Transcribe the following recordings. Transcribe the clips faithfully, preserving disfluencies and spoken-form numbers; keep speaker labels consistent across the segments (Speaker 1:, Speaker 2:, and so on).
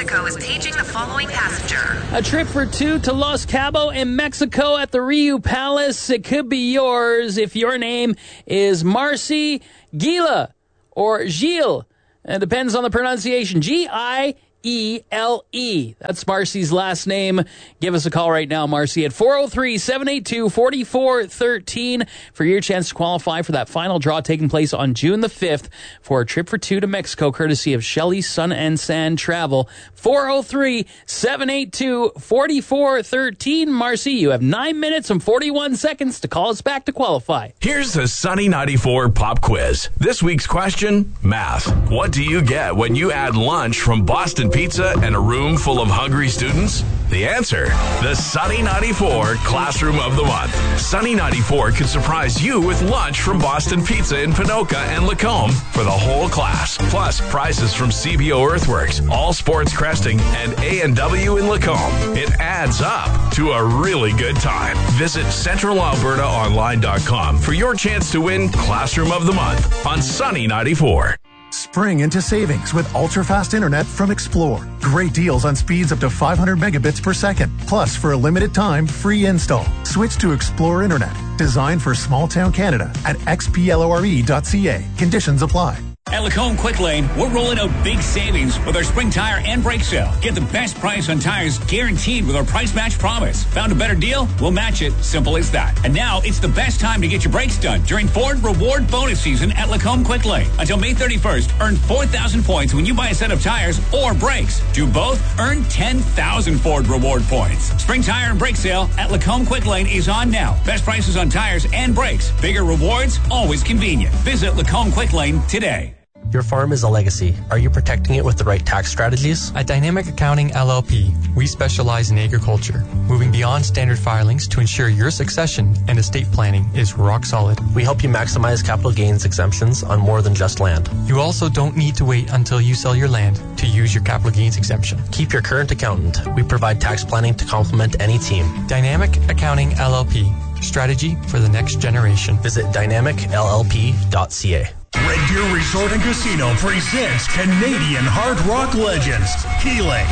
Speaker 1: Mexico is paging the following passenger.
Speaker 2: A trip for two to Los Cabos in Mexico at the Riu Palace. It could be yours if your name is Marcy Gila or Gilles. It depends on the pronunciation. G I E L E. That's Marcy's last name. Give us a call right now, Marcy, at four oh three, seven eight two, four four one three for your chance to qualify for that final draw taking place on June the fifth for a trip for two to Mexico, courtesy of Shelley Sun and Sand Travel. four oh three, seven eight two, four four one three. Marcy, you have nine minutes and forty-one seconds to call us back to qualify.
Speaker 3: Here's the Sunny ninety-four Pop Quiz. This week's question, math. What do you get when you add lunch from Boston Pizza and a room full of hungry students? The answer, the Sunny ninety-four Classroom of the Month. Sunny ninety-four could surprise you with lunch from Boston Pizza in Pinoca and Lacombe for the whole class. Plus, prizes from C B O Earthworks, All Sports Cresting, and A and W in Lacombe. It adds up to a really good time. Visit central alberta online dot com for your chance to win Classroom of the Month on Sunny ninety-four.
Speaker 4: Spring into savings with ultra-fast internet from Explore. Great deals on speeds up to five hundred megabits per second. Plus, for a limited time, free install. Switch to Explore Internet. Designed for small-town Canada at x p l o r e dot c a. Conditions apply.
Speaker 5: At Lacombe Quick Lane, we're rolling out big savings with our spring tire and brake sale. Get the best price on tires guaranteed with our price match promise. Found a better deal? We'll match it. Simple as that. And now it's the best time to get your brakes done during Ford Reward Bonus Season at Lacombe Quick Lane. Until May thirty-first, earn four thousand points when you buy a set of tires or brakes. Do both? Earn ten thousand Ford Reward points. Spring tire and brake sale at Lacombe Quick Lane is on now. Best prices on tires and brakes. Bigger rewards, always convenient. Visit Lacombe Quick Lane today.
Speaker 6: Your farm is a legacy. Are you protecting it with the right tax strategies?
Speaker 7: At Dynamic Accounting L L P, we specialize in agriculture, moving beyond standard filings to ensure your succession and estate planning is rock solid.
Speaker 6: We help you maximize capital gains exemptions on more than just land.
Speaker 7: You also don't need to wait until you sell your land to use your capital gains exemption.
Speaker 6: Keep your current accountant. We provide tax planning to complement any team.
Speaker 7: Dynamic Accounting L L P, strategy for the next generation.
Speaker 6: Visit dynamic l l p dot c a.
Speaker 8: Red Deer Resort and Casino presents Canadian hard rock legends, Helix.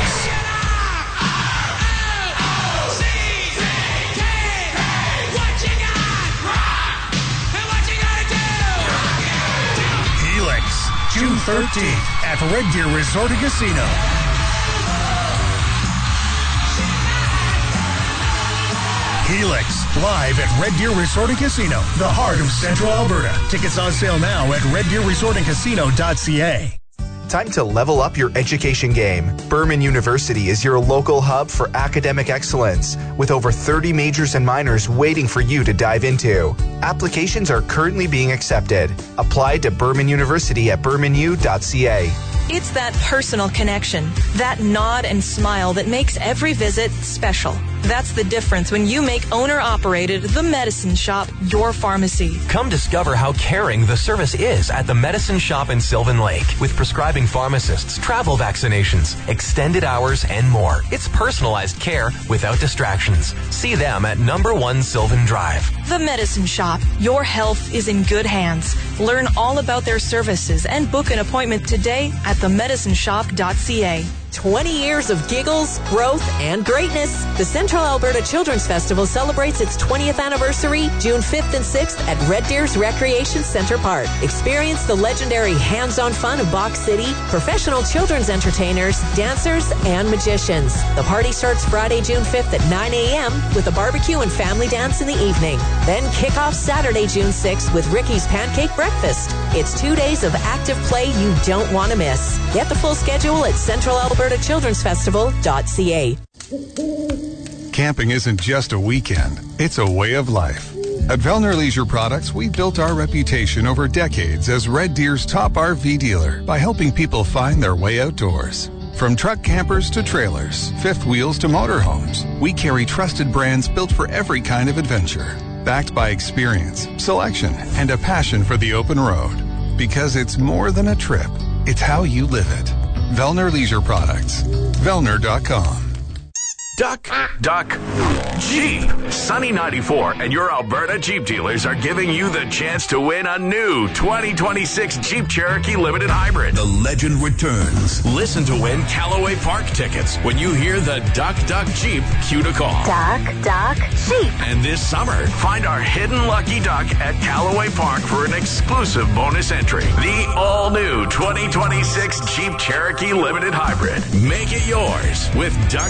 Speaker 8: Helix, June thirteenth at Red Deer Resort and Casino. Helix, live at Red Deer Resort and Casino, the heart of Central Alberta. Tickets on sale now at red deer resort and casino dot c a.
Speaker 9: Time to level up your education game. Berman University is your local hub for academic excellence, with over thirty majors and minors waiting for you to dive into. Applications are currently being accepted. Apply to Berman University at berman u dot c a.
Speaker 10: It's that personal connection, that nod and smile that makes every visit special. That's the difference when you make owner-operated The Medicine Shop your pharmacy.
Speaker 11: Come discover how caring the service is at The Medicine Shop in Sylvan Lake, with prescribing pharmacists, travel vaccinations, extended hours, and more. It's personalized care without distractions. See them at number one Sylvan Drive.
Speaker 10: The Medicine Shop. Your health is in good hands. Learn all about their services and book an appointment today at the medicine shop dot c a.
Speaker 12: twenty years of giggles, growth, and greatness. The Central Alberta Children's Festival celebrates its twentieth anniversary June fifth and sixth at Red Deer's Recreation Center Park. Experience the legendary hands-on fun of Box City, professional children's entertainers, dancers, and magicians. The party starts Friday, June fifth at nine a.m. with a barbecue and family dance in the evening. Then kick off Saturday, June sixth with Ricky's Pancake Breakfast. It's two days of active play you don't want to miss. Get the full schedule at Central Alberta Children's Festival dot c a.
Speaker 13: Camping isn't just a weekend, it's a way of life. At Vellner Leisure Products, we built our reputation over decades as Red Deer's top R V dealer by helping people find their way outdoors. From truck campers to trailers, fifth wheels to motorhomes, we carry trusted brands built for every kind of adventure. Backed by experience, selection, and a passion for the open road. Because it's more than a trip, it's how you live it. Vellner Leisure Products. Vellner dot com.
Speaker 3: Duck, duck, Jeep. Sunny ninety-four and your Alberta Jeep dealers are giving you the chance to win a new twenty twenty-six Jeep Cherokee Limited Hybrid.
Speaker 14: The legend returns.
Speaker 3: Listen to win Callaway Park tickets when you hear the Duck, Duck, Jeep cue to call.
Speaker 15: Duck, duck, Jeep.
Speaker 3: And this summer, find our hidden lucky duck at Callaway Park for an exclusive bonus entry. The all-new twenty twenty-six Jeep Cherokee Limited Hybrid. Make it yours with Duck,